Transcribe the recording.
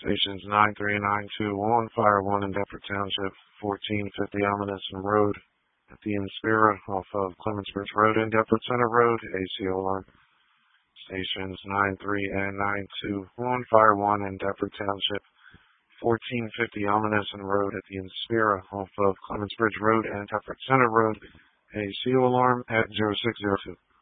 Stations 9392 on Fire 1 in Deptford Township, 1450 Almaniston Road at the Inspira off of Clements Bridge Road and Deptford Center Road, ACO alarm. Stations 93 and 92 on Fire 1 in Deptford Township, 1450 Almaniston Road at the Inspira off of Clements Bridge Road and Deptford Center Road, ACO alarm at 0602.